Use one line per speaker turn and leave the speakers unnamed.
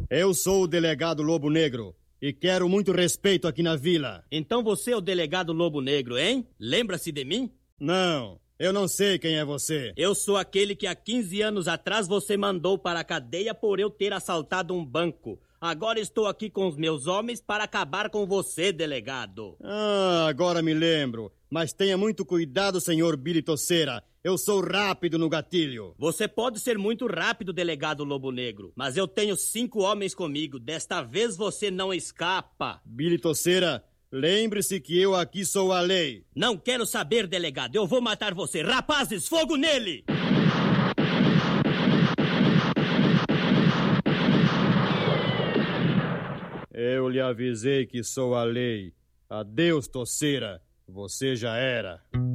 Eu sou o delegado Lobo Negro e quero muito respeito aqui na vila.
Então você é o delegado Lobo Negro, hein? Lembra-se de mim?
Não, eu não sei quem é você.
Eu sou aquele que há 15 anos atrás você mandou para a cadeia por eu ter assaltado um banco. Agora estou aqui com os meus homens para acabar com você, delegado.
Ah, agora me lembro. Mas tenha muito cuidado, senhor Billy Tosseira. Eu sou rápido no gatilho.
Você pode ser muito rápido, delegado Lobo Negro, mas eu tenho 5 homens comigo. Desta vez você não escapa.
Billy Tosseira, lembre-se que eu aqui sou a lei.
Não quero saber, delegado. Eu vou matar você. Rapazes, fogo nele!
Eu lhe avisei que sou a lei. Adeus, Tosseira. Você já era.